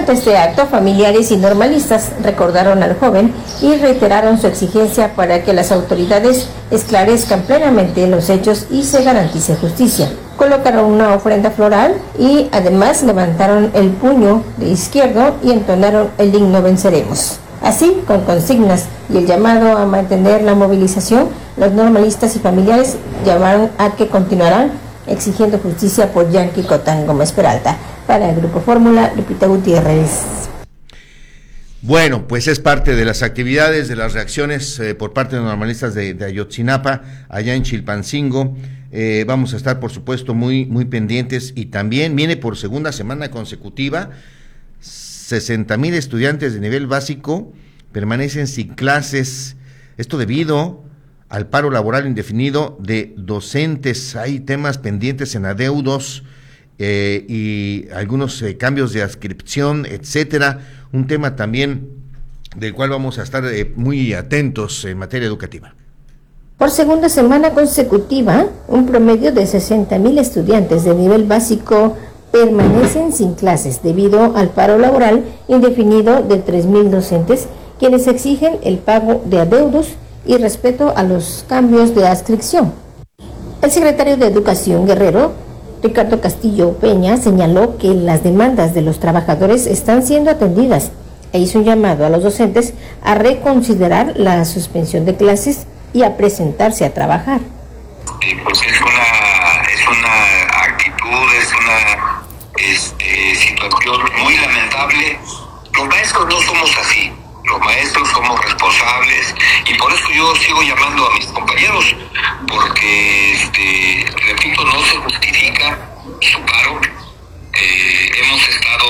Durante este acto, familiares y normalistas recordaron al joven y reiteraron su exigencia para que las autoridades esclarezcan plenamente los hechos y se garantice justicia. Colocaron una ofrenda floral y además levantaron el puño de izquierdo y entonaron el himno Venceremos. Así, con consignas y el llamado a mantener la movilización, los normalistas y familiares llamaron a que continuarán exigiendo justicia por Yanqui Cotán Gómez Peralta. Para el Grupo Fórmula, Lupita Gutiérrez. Bueno, pues es parte de las actividades, de las reacciones por parte de los normalistas de Ayotzinapa, allá en Chilpancingo. Vamos a estar, por supuesto, muy pendientes, y también viene por segunda semana consecutiva, 60,000 estudiantes de nivel básico permanecen sin clases, esto debido al paro laboral indefinido de docentes. Hay temas pendientes en adeudos y algunos cambios de adscripción, etcétera. Un tema también del cual vamos a estar muy atentos en materia educativa. Por segunda semana consecutiva, un promedio de 60,000 estudiantes de nivel básico permanecen sin clases debido al paro laboral indefinido de 3,000 docentes, quienes exigen el pago de adeudos y respeto a los cambios de adscripción. El secretario de Educación Guerrero, Ricardo Castillo Peña, señaló que las demandas de los trabajadores están siendo atendidas e hizo un llamado a los docentes a reconsiderar la suspensión de clases y a presentarse a trabajar. Pues es una actitud, es una situación muy lamentable. Los maestros no somos así. Los maestros somos responsables, y por eso yo sigo llamando a mis compañeros, porque, repito, no se justifica su paro. Hemos estado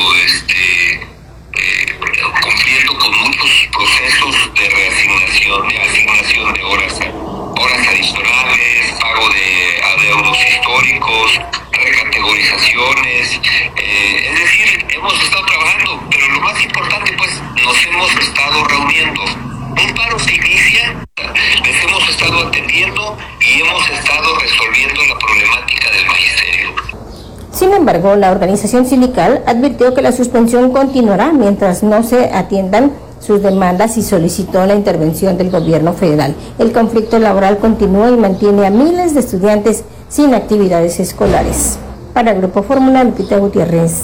cumpliendo con muchos procesos de reasignación, de asignación de horas adicionales, pago de adeudos históricos, recategorizaciones, es decir, hemos estado trabajando, pero lo más importante, pues, nos hemos estado reuniendo. Un paro se inicia, les hemos estado atendiendo y hemos estado resolviendo la problemática del magisterio. Sin embargo, la organización sindical advirtió que la suspensión continuará mientras no se atiendan sus demandas y solicitó la intervención del gobierno federal. El conflicto laboral continúa y mantiene a miles de estudiantes sin actividades escolares. Para el Grupo Fórmula, Lupita Gutiérrez.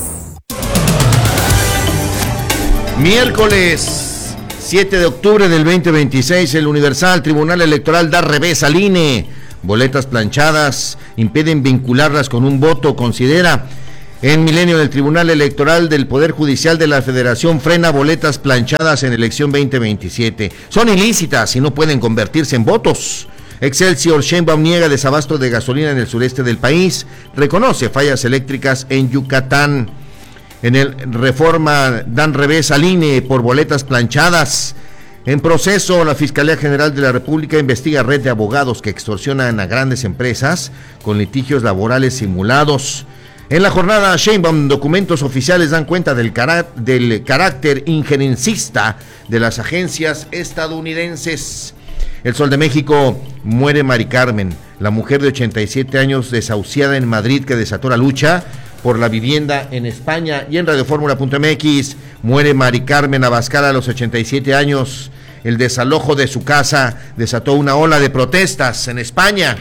Miércoles 7 de octubre del 2026, el Universal, Tribunal Electoral da revés al INE. Boletas planchadas impiden vincularlas con un voto, considera. En Milenio, del Tribunal Electoral del Poder Judicial de la Federación frena boletas planchadas en elección 2027. Son ilícitas y no pueden convertirse en votos. Excelsior, Sheinbaum niega desabasto de gasolina en el sureste del país. Reconoce fallas eléctricas en Yucatán. En el Reforma, dan revés al INE por boletas planchadas. En proceso, la Fiscalía General de la República investiga red de abogados que extorsionan a grandes empresas con litigios laborales simulados. En la jornada, Sheinbaum, documentos oficiales dan cuenta del carácter injerencista de las agencias estadounidenses. El Sol de México, muere Mari Carmen, la mujer de 87 años desahuciada en Madrid que desató la lucha por la vivienda en España. Y en radioformula.mx, muere Mari Carmen Abascal a los 87 años. El desalojo de su casa desató una ola de protestas en España.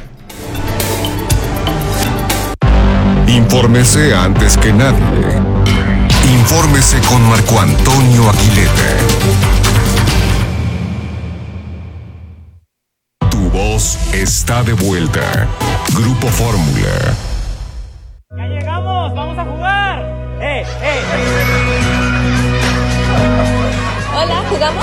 Infórmese antes que nadie. Infórmese con Marco Antonio Aguilera. Tu voz está de vuelta. Grupo Fórmula. ¡Ya llegamos! ¡Vamos a jugar! Hola, ¿jugamos?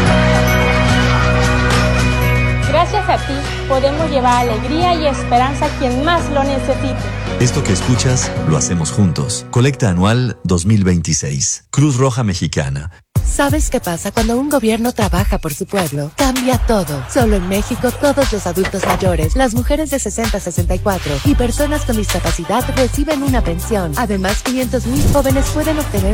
Gracias a ti, podemos llevar alegría y esperanza a quien más lo necesite. Esto que escuchas, lo hacemos juntos. Colecta Anual 2026. Cruz Roja Mexicana. ¿Sabes qué pasa cuando un gobierno trabaja por su pueblo? Cambia todo. Solo en México, todos los adultos mayores, las mujeres de 60 a 64 y personas con discapacidad reciben una pensión. Además, 500,000 jóvenes pueden obtener